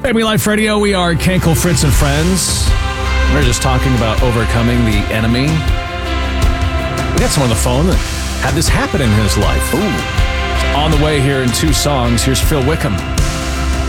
Grammy Life Radio, we are Kenkel, Fritz, and Friends. We're just talking about overcoming the enemy. We got someone on the phone that had this happen in his life. Ooh. On the way here in 2 songs, here's Phil Wickham.